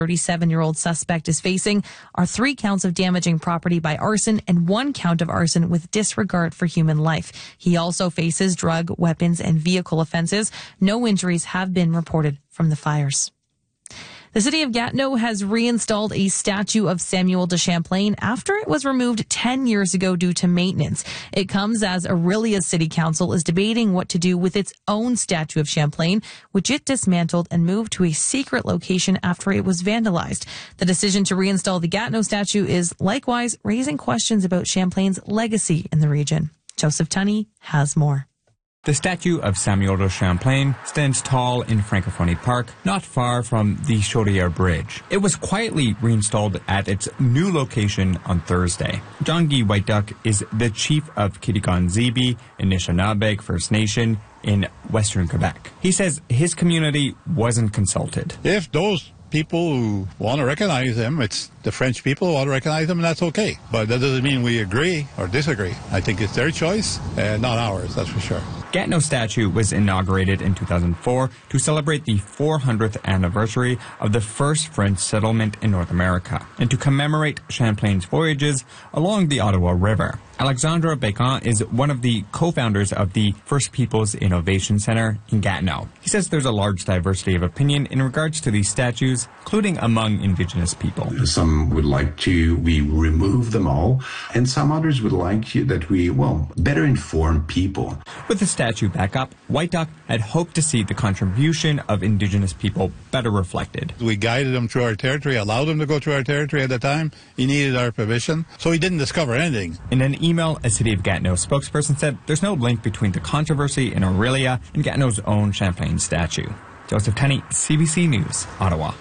37-year-old suspect is facing are 3 counts of damaging property by arson and 1 count of arson with disregard for human life. He also faces drug, weapons, and vehicle offenses. No injuries have been reported from the fires. The city of Gatineau has reinstalled a statue of Samuel de Champlain after it was removed 10 years ago due to maintenance. It comes as Orillia City Council is debating what to do with its own statue of Champlain, which it dismantled and moved to a secret location after it was vandalized. The decision to reinstall the Gatineau statue is likewise raising questions about Champlain's legacy in the region. Joseph Tunney has more. The statue of Samuel de Champlain stands tall in Francophonie Park, not far from the Chaudière Bridge. It was quietly reinstalled at its new location on Thursday. John Guy White Duck is the chief of Kitigan-Zibi, Anishinaabe First Nation in Western Quebec. He says his community wasn't consulted. If those people who want to recognize them, it's the French people who want to recognize them, and that's okay. But that doesn't mean we agree or disagree. I think it's their choice, not ours, that's for sure. Gatineau statue was inaugurated in 2004 to celebrate the 400th anniversary of the first French settlement in North America and to commemorate Champlain's voyages along the Ottawa River. Alexandre Bécon is one of the co-founders of the First Peoples Innovation Center in Gatineau. He says there's a large diversity of opinion in regards to these statues, including among Indigenous people. Some would like we remove them all, and some others would like that we, better inform people. With the statue back up, White Duck had hoped to see the contribution of Indigenous people better reflected. We guided him through our territory, allowed him to go through our territory at the time. He needed our permission, so he didn't discover anything. In an email, a City of Gatineau spokesperson said there's no link between the controversy in Orillia and Gatineau's own Champlain statue. Joseph Tunney, CBC News, Ottawa.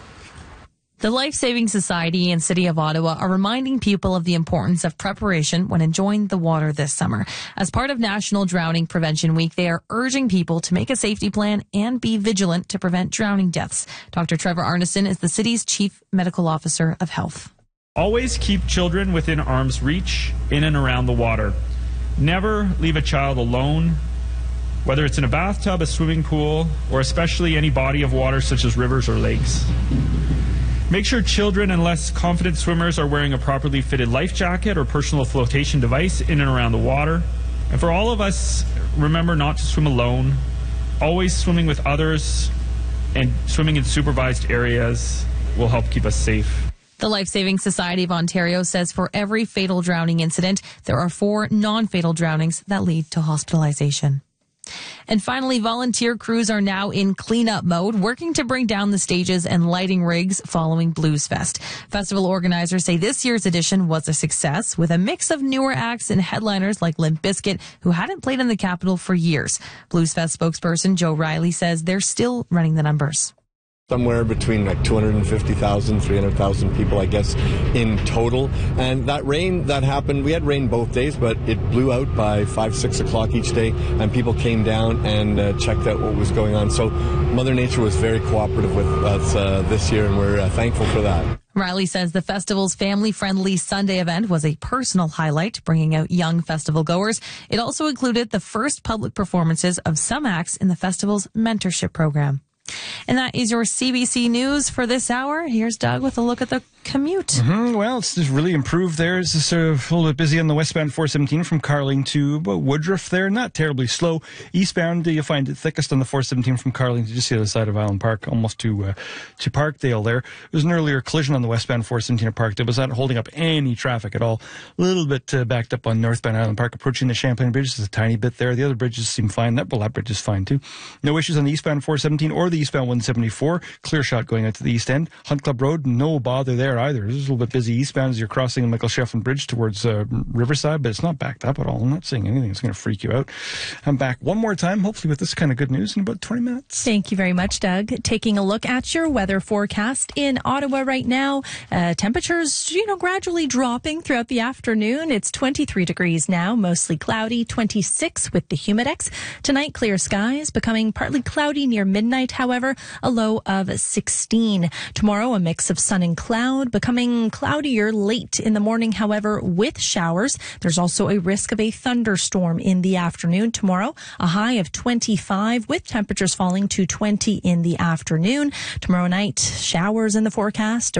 The Life Saving Society and City of Ottawa are reminding people of the importance of preparation when enjoying the water this summer. As part of National Drowning Prevention Week, they are urging people to make a safety plan and be vigilant to prevent drowning deaths. Dr. Trevor Arneson is the city's Chief Medical Officer of Health. Always keep children within arm's reach in and around the water. Never leave a child alone, whether it's in a bathtub, a swimming pool, or especially any body of water such as rivers or lakes. Make sure children and less confident swimmers are wearing a properly fitted life jacket or personal flotation device in and around the water. And for all of us, remember not to swim alone. Always swimming with others and swimming in supervised areas will help keep us safe. The Life Saving Society of Ontario says for every fatal drowning incident, there are 4 non-fatal drownings that lead to hospitalization. And finally, volunteer crews are now in cleanup mode, working to bring down the stages and lighting rigs following Blues Fest. Festival organizers say this year's edition was a success, with a mix of newer acts and headliners like Limp Bizkit, who hadn't played in the capital for years. Blues Fest spokesperson Joe Riley says they're still running the numbers. Somewhere between 250,000, 300,000 people, I guess, in total. And that rain that happened, we had rain both days, but it blew out by 5, 6 o'clock each day, and people came down and checked out what was going on. So Mother Nature was very cooperative with us this year, and we're thankful for that. Riley says the festival's family-friendly Sunday event was a personal highlight, bringing out young festival goers. It also included the first public performances of some acts in the festival's mentorship program. And that is your CBC News for this hour. Here's Doug with a look at the commute. Well, it's just really improved there. It's just a little bit busy on the westbound 417 from Carling to Woodruff there. Not terribly slow. Eastbound, you'll find it thickest on the 417 from Carling to just the other side of Island Park, almost to Parkdale there. There was an earlier collision on the westbound 417 at Parkdale. It was not holding up any traffic at all. A little bit backed up on northbound Island Park, approaching the Champlain Bridge. There's a tiny bit there. The other bridges seem fine. That bridge is fine too. No issues on the eastbound 417 or the eastbound 174. Clear shot going out to the east end. Hunt Club Road, no bother there either. It's a little bit busy eastbound as you're crossing the Michael Shefflin Bridge towards Riverside, but it's not backed up at all. I'm not saying anything that's going to freak you out. I'm back one more time, hopefully with this kind of good news in about 20 minutes. Thank you very much, Doug. Taking a look at your weather forecast in Ottawa right now. Temperatures, gradually dropping throughout the afternoon. It's 23 degrees now, mostly cloudy, 26 with the humidex. Tonight, clear skies, becoming partly cloudy near midnight, however. however, a low of 16. Tomorrow, a mix of sun and cloud, becoming cloudier late in the morning, however, with showers. There's also a risk of a thunderstorm in the afternoon tomorrow, a high of 25 with temperatures falling to 20 in the afternoon. Tomorrow night, showers in the forecast.